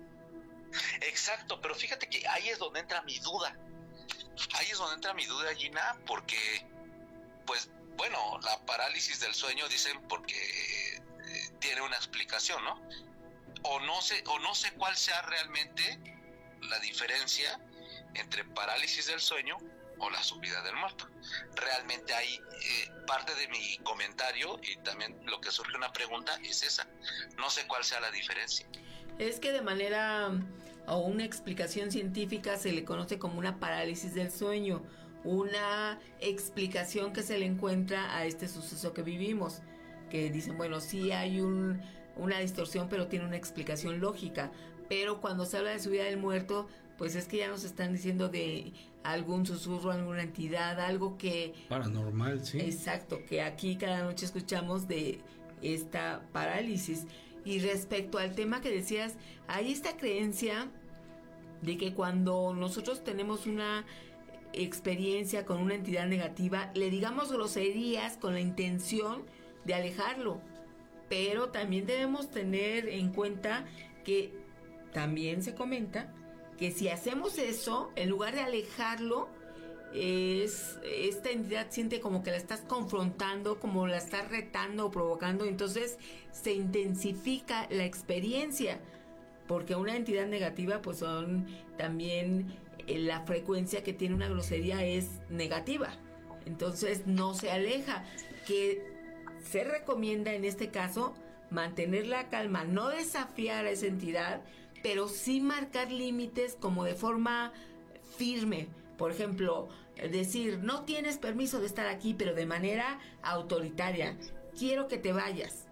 Exacto, pero fíjate que ahí es donde entra mi duda. Ahí es donde entra mi duda, Gina, porque pues bueno, la parálisis del sueño dicen porque eh, tiene una explicación, ¿no? O no sé, o no sé cuál sea realmente la diferencia entre parálisis del sueño o la subida del muerto. Realmente hay eh, parte de mi comentario, y también lo que surge una pregunta es esa. No sé cuál sea la diferencia. Es que de manera o una explicación científica se le conoce como una parálisis del sueño, una explicación que se le encuentra a este suceso que vivimos, que dicen, bueno, sí hay un una distorsión, pero tiene una explicación lógica. Pero cuando se habla de subida del muerto, pues es que ya nos están diciendo de algún susurro, alguna entidad, algo que... paranormal, sí. Exacto, que aquí cada noche escuchamos de esta parálisis. Y respecto al tema que decías, hay esta creencia de que cuando nosotros tenemos una experiencia con una entidad negativa, le digamos groserías con la intención de alejarlo. Pero también debemos tener en cuenta que también se comenta que si hacemos eso, en lugar de alejarlo, es, esta entidad siente como que la estás confrontando, como la estás retando o provocando, entonces se intensifica la experiencia, porque una entidad negativa pues son también eh, la frecuencia que tiene una grosería es negativa, entonces no se aleja. Que se recomienda en este caso mantener la calma, no desafiar a esa entidad, pero sí marcar límites como de forma firme. Por ejemplo, decir, no tienes permiso de estar aquí, pero de manera autoritaria. Quiero que te vayas.